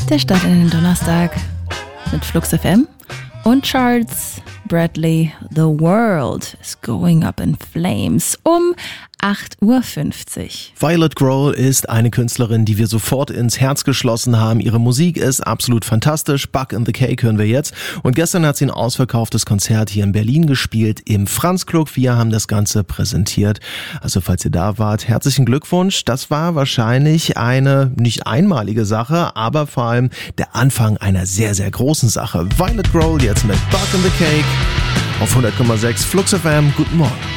Der Start in den Donnerstag mit Flux FM und Charles Bradley. The World is Going Up in Flames um 8.50 Uhr. Violet Grohl ist eine Künstlerin, die wir sofort ins Herz geschlossen haben. Ihre Musik ist absolut fantastisch. Bug in the Cake hören wir jetzt. Und gestern hat sie ein ausverkauftes Konzert hier in Berlin gespielt, im Franz-Club. Wir haben das Ganze präsentiert. Also falls ihr da wart, herzlichen Glückwunsch. Das war wahrscheinlich eine nicht einmalige Sache, aber vor allem der Anfang einer sehr, sehr großen Sache. Violet Grohl jetzt mit Bug in the Cake auf 100,6 Flux FM. Guten Morgen.